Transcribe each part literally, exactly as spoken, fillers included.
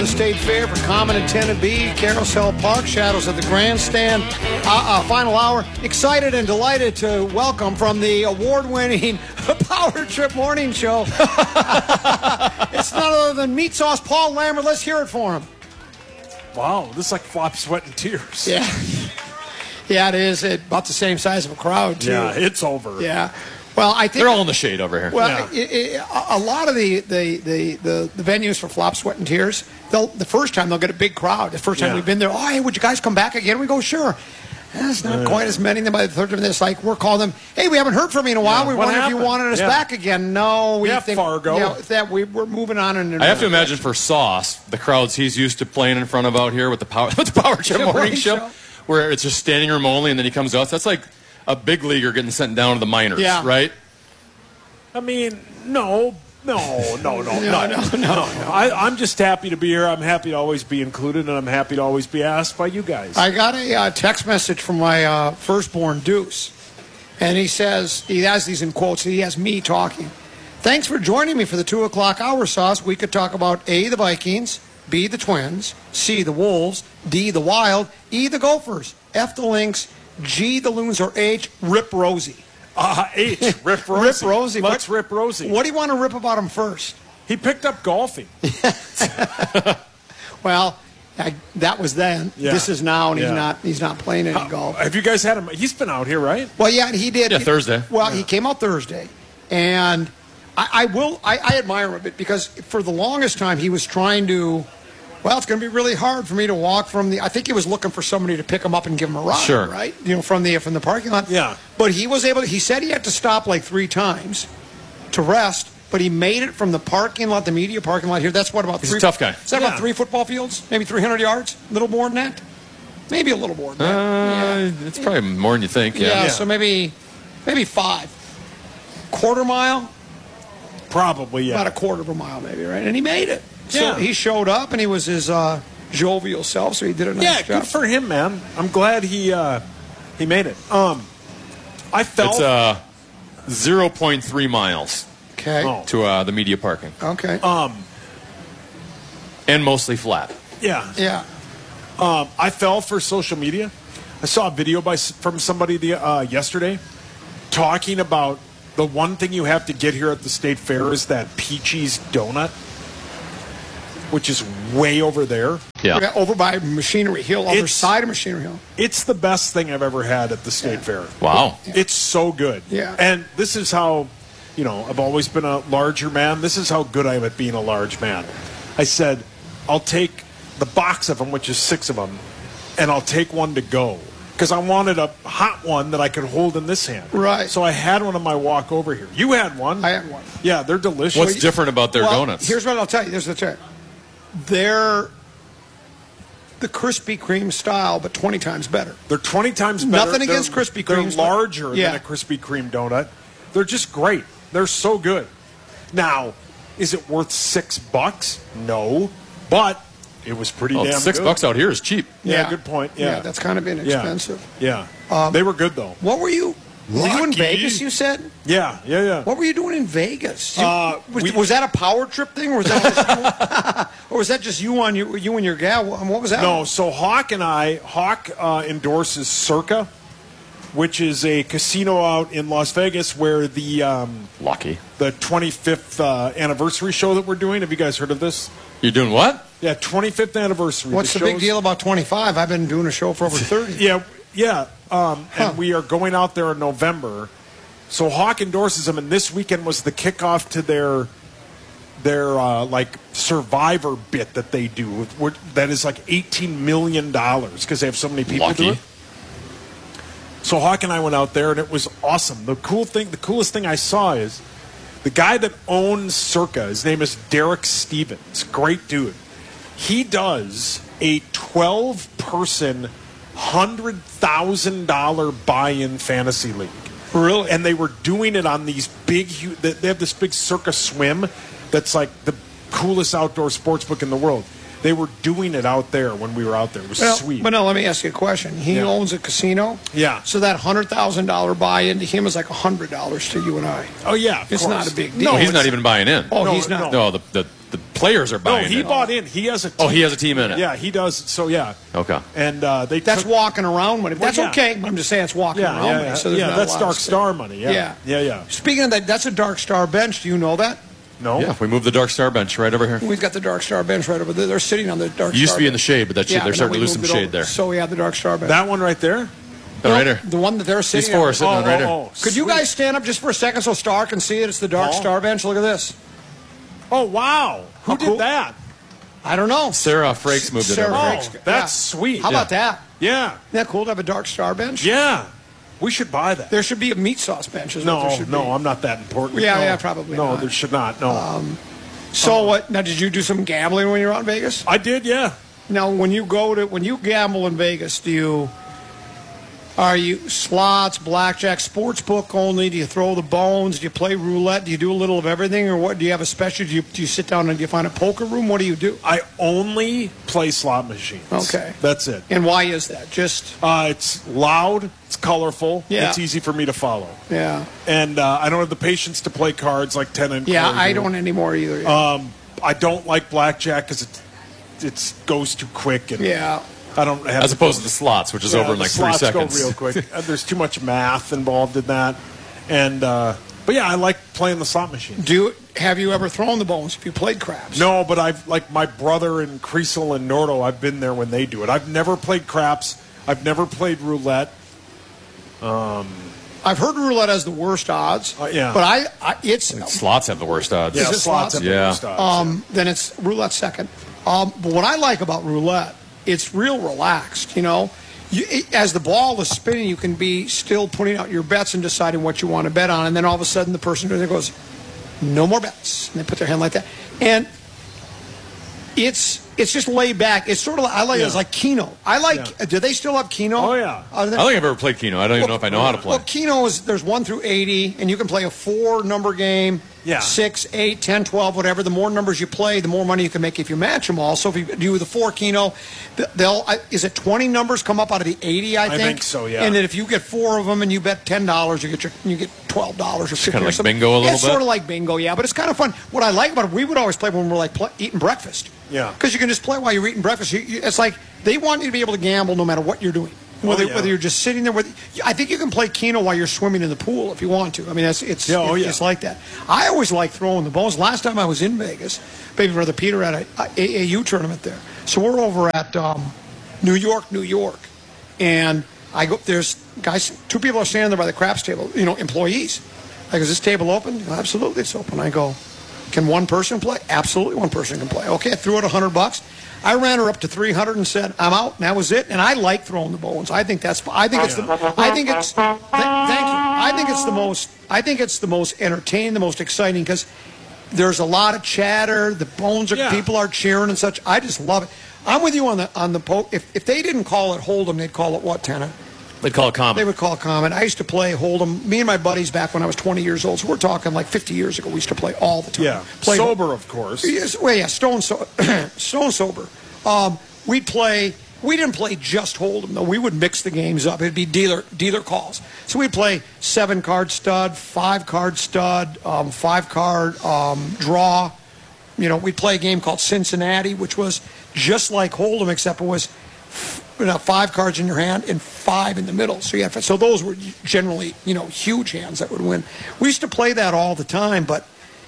the State Fair for Common and ten and B, Carousel Park, Shadows of the Grandstand. Uh, uh, final hour. Excited and delighted to welcome from the award-winning Power Trip Morning Show. It's none other than Meat Sauce Paul Lambert. Let's hear it for him. Wow, this is like Flop, Sweat, and Tears. Yeah. Yeah, it is. It's about the same size of a crowd, too. Yeah, it's over. Yeah. Well, I think they're all in the shade over here. Well, Yeah. it, it, a lot of the, the, the, the, the venues for Flop, Sweat, and Tears, they'll the first time they'll get a big crowd. The first time Yeah. we've been there, oh, hey, would you guys come back again? We go, sure. That's not quite as many. Then by the third time, it's like we're calling them, hey, we haven't heard from you in a while. Yeah. We What wonder if you happened? wanted us Yeah. back again. No, we Yeah, think Fargo. Yeah, that we we're moving on. In I have to imagine for Sauce, the crowds he's used to playing in front of out here with the Power with the Power Trip Morning Morning Show, Show. where it's just standing room only, and then he comes out. So that's like a big leaguer getting sent down to the minors, Yeah. right? I mean, no, no, no, no, no, No, no, no, no. I, I'm just happy to be here. I'm happy to always be included, and I'm happy to always be asked by you guys. I got a uh, text message from my uh, firstborn, Deuce, and he says, he has these in quotes, he has me talking. Thanks for joining me for the two o'clock hour, Sauce. We could talk about A, the Vikings, B, the Twins, C, the Wolves, D, the Wild, E, the Gophers, F, the Lynx, G, the Loons, or H, Rip Rosie. Uh, H, Rip Rosie. Rip Rosie. Let's What- Rip Rosie. What do you want to rip about him first? He picked up golfing. Well, I, that was then. Yeah. This is now, and he's Yeah. not he's not playing any golf. Have you guys had him? He's been out here, right? Well, yeah, he did. Yeah, Thursday. Well, he came out Thursday, and I, I will. I, I admire him a bit because for the longest time he was trying to. Well, it's going to be really hard for me to walk from the. I think he was looking for somebody to pick him up and give him a ride. Sure. Right. You know, from the from the parking lot. Yeah. But he was able. To, he said he had to stop like three times to rest. But he made it from the parking lot, the media parking lot here. That's what about He's three. a tough guy. Is that Yeah. about three football fields? Maybe three hundred yards. A little more than that. Maybe a little more than that. Uh, It's probably more than you think. Yeah. Yeah, Yeah. so maybe maybe five. Quarter mile? Probably, yeah. About a quarter of a mile, maybe, right? And he made it. So Yeah. he showed up, and he was his uh, jovial self, so he did a nice yeah, job. good for him, man. I'm glad he uh, he made it. Um, I felt. It's uh, zero point three miles Okay. Oh. to uh, the media parking, Okay. um, and mostly flat. yeah. yeah. Um, I fell for social media. I saw a video by from somebody the, uh, yesterday talking about the one thing you have to get here at the State Fair is that Peachy's Donut, which is way over there. Yeah. Over by Machinery Hill, other It's- side of Machinery Hill. It's the best thing I've ever had at the State Fair. Wow. It's so good. Yeah. And this is how, you know, I've always been a larger man. This is how good I am at being a large man. I said, I'll take the box of them, which is six of them, and I'll take one to go. Because I wanted a hot one that I could hold in this hand. Right. So I had one on my walk over here. You had one. I had one. Yeah, they're delicious. What's different about their Well, donuts? Here's what I'll tell you. Here's the trick. They're the Krispy Kreme style, but twenty times better. They're twenty times better. Nothing They're- against Krispy They're Kremes, but- larger Yeah. than a Krispy Kreme donut. They're just great. They're so good. Now, is it worth six bucks? No, but it was pretty Oh, damn six good. bucks out here is cheap. Yeah, good point. Yeah, that's kind of inexpensive. Yeah, they were good though. What were you? Were you in Lucky. Vegas? You said. Yeah, yeah, yeah. What were you doing in Vegas? You- Uh, was, we- was that a power trip thing, or was that just you, or was that just you on you, you and your gal? What was that? No, so Hawk and I, Hawk uh, endorses Circa, which is a casino out in Las Vegas where the um, Lucky. the twenty-fifth uh, anniversary show that we're doing. Have you guys heard of this? You're doing what? Yeah, twenty-fifth anniversary. What's the, big show's- deal about twenty-five? I've been doing a show for over thirty. Yeah, yeah. Um, Huh. And we are going out there in November. So Hawk endorses them, and this weekend was the kickoff to their their uh, like Survivor bit that they do. With, with, that is like eighteen million dollars because they have so many people Lucky. do it. So Hawk and I went out there, and it was awesome. The cool thing, the coolest thing I saw is the guy that owns Circa. His name is Derek Stevens. Great dude. He does a twelve-person, hundred thousand dollar buy-in fantasy league. Really? And they were doing it on these big, huge. They have this big Circa Swim, that's like the coolest outdoor sports book in the world. They were doing it out there when we were out there. It was Well, sweet. But no, let me ask you a question. He Yeah. owns a casino. Yeah. So that hundred thousand dollar buy-in to him is like a hundred dollars to you and I. Oh yeah, of It's course. not a big deal. No, he's it's- not even buying in. Oh, No, he's not. no. No, the, the, the players are No, buying he it. bought in. He has a team. Oh, he has a team in it. Yeah, he does. So, yeah. Okay. And uh, they That's took, walking around money. That's Well, yeah. okay. I'm just saying it's walking yeah, around yeah, money. yeah, So there's yeah not a that's lot Dark of Star money. Yeah. Yeah. Yeah, yeah. Speaking of that, that's a Dark Star bench. Do you know that? No? Yeah, we moved the Dark Star bench right over here. We've got the Dark Star bench right over there. They're sitting on the Dark It used Star to be in the bench. shade, but that shade, Yeah, they're no, starting we to lose some moved it shade over. there. So we have the Dark Star bench. That one right there? No, No, right there. The one that they're sitting These four are on. sitting on right there. Could you sweet. guys stand up just for a second so Star can see it? It's the Dark Oh. Star bench. Look at this. Oh, wow. Who How did cool. that? I don't know. Sarah Frakes moved it Sarah over. Frakes. Oh, that's sweet. How about that? Yeah. Isn't that cool to have a Dark Star bench? Yeah. We should buy that. There should be a meat sauce bench. Is what No, there should no, be. I'm not that important. Yeah, no. yeah, probably No, not. there should not. No. So what? Now, did you do some gambling when you were out in Vegas? I did, yeah. Now, when you go to when you gamble in Vegas, do you are you slots, blackjack, sports book only? Do you throw the bones? Do you play roulette? Do you do a little of everything, or what? Do you have a special? Do you, do you sit down and do you find a poker room? What do you do? I only play slot machines. Okay. That's it. And why is that? Just Uh, it's loud. It's colorful. Yeah. It's easy for me to follow. yeah, And uh, I don't have the patience to play cards like ten and yeah. Corey I do. don't anymore either. Um, I don't like blackjack because it it goes too quick. And yeah. I don't have As opposed to the slots, which is Yeah, over in the like three slots seconds. go real quick. Uh, There's too much math involved in that. And uh, but yeah, I like playing the slot machine. Do you, have you ever thrown the bones? If you played craps? No, but I've like my brother and Creasel and Nordo. I've been there when they do it. I've never played craps. I've never played roulette. I've heard roulette has the worst odds. Uh, yeah. But I, I it's Slots have the worst odds. Yeah, it slots slots? have the Yeah. worst odds. um, then it's roulette second. Um, but what I like about roulette, it's real relaxed. You know, you, it, as the ball is spinning, you can be still putting out your bets and deciding what you want to bet on, and then all of a sudden the person there goes, "No more bets," and they put their hand like that, and it's it's just laid back. It's sort of like, I like it as Yeah. like Keno. I like. Yeah. Do they still have Keno? Oh, yeah. Are they- I don't think I've ever played Keno. I don't even know if I know how to play. Well, Keno is there's one through eighty, and you can play a four number game. Yeah. Six, eight, ten, twelve, whatever. The more numbers you play, the more money you can make if you match them all. So if you do the four Keno, they'll I- is it twenty numbers come up out of the eighty? I I think. think so, yeah. And then if you get four of them and you bet ten dollars, you get your you get twelve dollars or fifteen. kinda or like something. bingo a little yeah, it's bit? sort of like bingo, yeah. But it's kind of fun. What I like about it, we would always play when we're like pl- eating breakfast. Yeah. Because you can just play while you're eating breakfast. You, you, it's like they want you to be able to gamble no matter what you're doing. Whether, Oh, yeah. whether you're just sitting there with, I think you can play Keno while you're swimming in the pool if you want to. I mean, it's it's Yeah, oh, it- yeah. it's like that. I always like throwing the bones. Last time I was in Vegas, baby brother Peter had a, a A A U tournament there, so we're over at um, New York, New York, and I go. There's guys, two people are standing there by the craps table. You know, employees. I go, is this table open? Go, absolutely, it's open. I go, can one person play? Absolutely, one person can play. Okay, I threw it a hundred bucks. I ran her up to three hundred and said, "I'm out." And that was it. And I like throwing the bones. I think that's. I think it's the. I think it's. Th- thank you. I think it's the most. I think it's the most entertaining, the most exciting because there's a lot of chatter. The bones are. Yeah. People are cheering and such. I just love it. I'm with you on the on the po. If if they didn't call it Hold'em, they'd call it what, Tanner? They'd call it common. They would call it common. I used to play Hold'em. Me and my buddies back when I was twenty years old. So we're talking like fifty years ago. We used to play all the time. Yeah. Play Sober, of course. Yes, well, yeah, stone so stone sober. Um, we'd play. We didn't play just Hold'em though. We would mix the games up. It'd be dealer dealer calls. So we'd play seven card stud, five card stud, um, five card um, draw. You know, we'd play a game called Cincinnati, which was just like Hold'em, except it was you know, five cards in your hand and five in the middle. So you have, so those were generally, you know, huge hands that would win. We used to play that all the time, but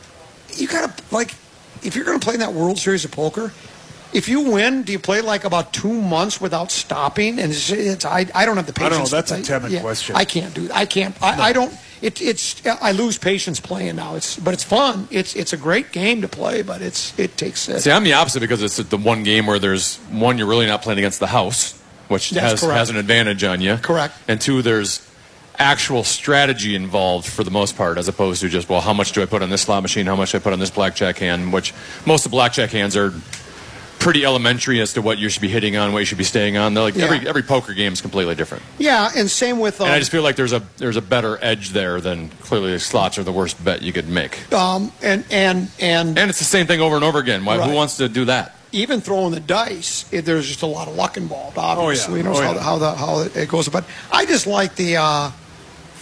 you gotta like, if you're gonna play in that World Series of Poker, if you win, do you play like about two months without stopping? And it's, it's I, I don't have the I patience. don't know. That's to a play. timid Yeah, question. I can't do that. I can't. I, I don't. It, it's. I lose patience playing now. It's, but it's fun. It's, it's a great game to play, but it's, it takes. Uh, See, I'm the opposite because it's the one game where there's one, you're really not playing against the house, which That's has, correct. has an advantage on you. Correct. And two, there's actual strategy involved for the most part, as opposed to just, well, how much do I put on this slot machine? How much do I put on this blackjack hand? Which most of the blackjack hands are pretty elementary as to what you should be hitting on, what you should be staying on. They're like Yeah. every every poker game is completely different. yeah, and same with. Um, And I just feel like there's a there's a better edge there than clearly the slots are the worst bet you could make. um, and and and And it's the same thing over and over again. Why, Right. Who wants to do that? even throwing the dice, it, there's just a lot of luck involved. Obviously, Oh, yeah. you know Oh, how, yeah. how the how it goes. But I just like the uh,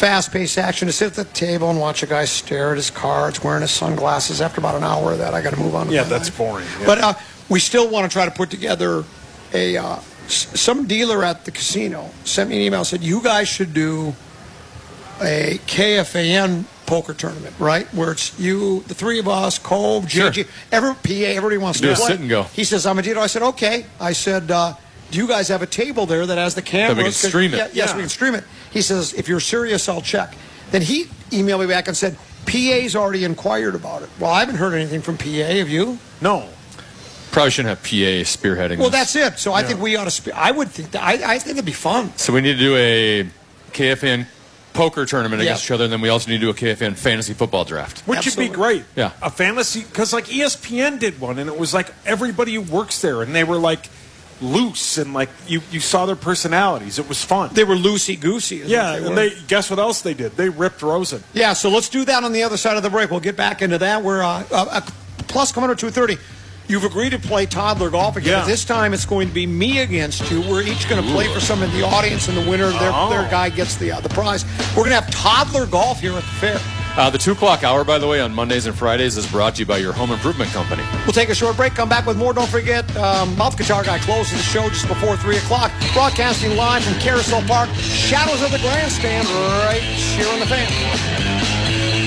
fast-paced action to sit at the table and watch a guy stare at his cards, wearing his sunglasses. After about an hour of that, I got to move on to Yeah, my that's life. boring. Yeah. But uh, we still want to try to put together a uh, s- some dealer at the casino sent me an email, said you guys should do a K F A N poker tournament, right? Where it's you, the three of us, Cove, J G, Sure. every P A, everybody wants Do to a play. sit and go. He says, I'm a dealer. I said, okay. I said, uh, do you guys have a table there that has the cameras? That we can 'Cause- stream it. Yeah, yes, Yeah. we can stream it. He says, if you're serious, I'll check. Then he emailed me back and said, P A's already inquired about it. Well, I haven't heard anything from P A. Have you? No. Probably shouldn't have P A spearheading Well, this. that's it. So I Yeah. think we ought to. Spe- I would think that. I, I think it'd be fun. So we need to do a K F N poker tournament against Yeah. each other, and then we also need to do a K F N fantasy football draft. Which would Absolutely. be great. Yeah. A fantasy, because like E S P N did one, and it was like everybody who works there, and they were like loose, and like you, you saw their personalities. It was fun. They were loosey goosey. yeah, and they guess what else they did? They ripped Rosen. Yeah, so let's do that on the other side of the break. We'll get back into that. We're uh, uh, uh, plus coming to two thirty. You've agreed to play toddler golf again. Yeah. But this time it's going to be me against you. We're each going to play for some in the audience, and the winner, their, Oh. their guy gets the uh, the prize. We're going to have toddler golf here at the fair. Uh, the two o'clock hour, by the way, on Mondays and Fridays is brought to you by your home improvement company. We'll take a short break, come back with more. Don't forget, um, Mouth Guitar Guy closes the show just before three o'clock. Broadcasting live from Carousel Park, shadows of the grandstand, right here on the fan.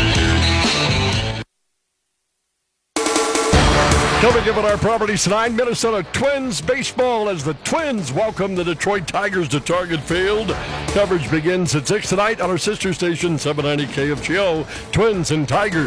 Coming up on our properties tonight, Minnesota Twins baseball as the Twins welcome the Detroit Tigers to Target Field. Coverage begins at six tonight on our sister station, seven ninety K F G O, Twins and Tigers.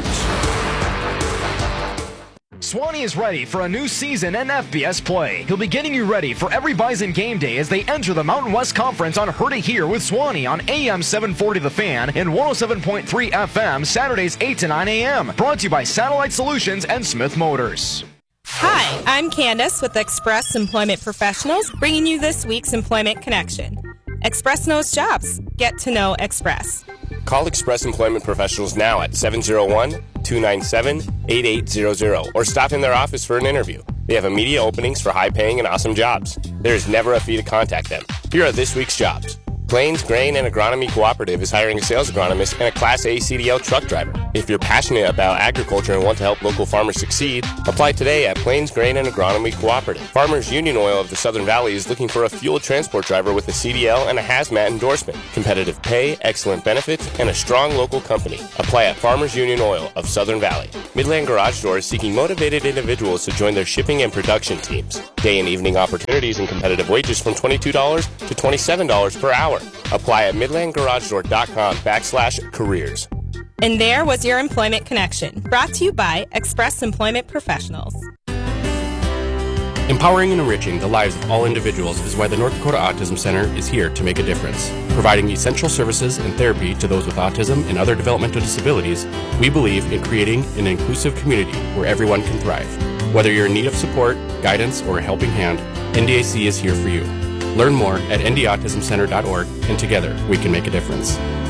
Swanee is ready for a new season in F B S play. He'll be getting you ready for every Bison game day as they enter the Mountain West Conference on Heard It Here with Swanee on A M seven forty The Fan and one oh seven point three F M Saturdays eight to nine a.m. Brought to you by Satellite Solutions and Smith Motors. Hi, I'm Candace with Express Employment Professionals, bringing you this week's Employment Connection. Express knows jobs. Get to know Express. Call Express Employment Professionals now at seven oh one, two nine seven, eight eight zero zero or stop in their office for an interview. They have immediate openings for high-paying and awesome jobs. There is never a fee to contact them. Here are this week's jobs. Plains Grain and Agronomy Cooperative is hiring a sales agronomist and a Class A C D L truck driver. If you're passionate about agriculture and want to help local farmers succeed, apply today at Plains Grain and Agronomy Cooperative. Farmers Union Oil of the Southern Valley is looking for a fuel transport driver with a C D L and a hazmat endorsement. Competitive pay, excellent benefits, and a strong local company. Apply at Farmers Union Oil of Southern Valley. Midland Garage Door is seeking motivated individuals to join their shipping and production teams. Day and evening opportunities and competitive wages from twenty-two dollars to twenty-seven dollars per hour. Apply at midlandgaragedoor.com backslash careers. And there was your Employment Connection, brought to you by Express Employment Professionals. Empowering and enriching the lives of all individuals is why the North Dakota Autism Center is here to make a difference. Providing essential services and therapy to those with autism and other developmental disabilities, we believe in creating an inclusive community where everyone can thrive. Whether you're in need of support, guidance, or a helping hand, N D A C is here for you. Learn more at n d autism center dot org, and together we can make a difference.